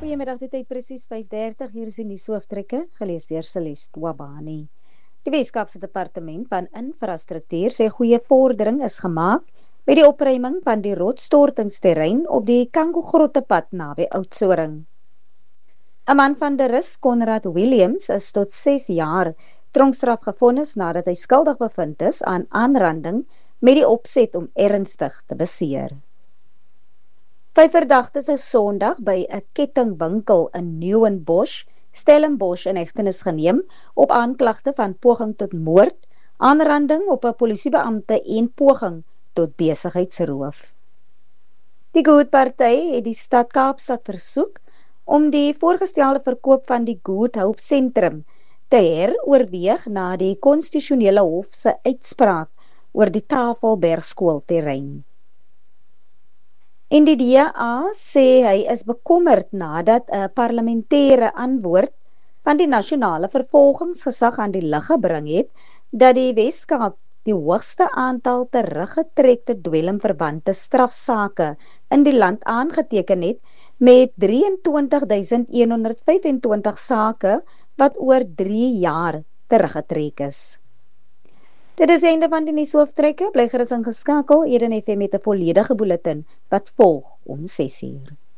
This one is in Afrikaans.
Goeiemiddag, dit tyd presies 5:30. Hier is die nuushooftrekke, gelees deur Celeste Wabani. Die Weskaapse Departement van Infrastruktuur sê goeie vordering is gemaak met die opruiming van die rotsstortingsterrein op die Kango-Grottepad naby Oudtshoorn. 'n man van de Rus, Conrad Williams, is tot 6 jaar tronkstraf gevonnis nadat hy skuldig bevind is aan aanranding met die opset om ernstig te beseer. 5 verdagtes is Sondag by 'n kettingwinkel in Nieuwenbosch, Stellenbosch in hegtenis geneem op aanklagte van poging tot moord, aanranding op 'n polisiebeampte en poging tot besigheidsroof. Die Good Party het die stad Kaapstad versoek om die voorgestelde verkoop van die Good Hope Sentrum te heroorweeg na die konstitusionele hof se uitspraak oor die Tafelberg skoolterrein. En die DA sê hy is bekommerd nadat 'n parlementêre antwoord van die nasionale vervolgingsgesag aan die lig gebring het dat die Weskaap die hoogste aantal teruggetrekte dwelmverwante strafsake in die land aangeteken het met 23.125 sake wat oor 3 jaar teruggetrek is. Dit is die einde van die nuushooftrekke. Bly gerus ingeskakel. Eden FM met 'n volledige bulletin wat volg om 6 uur.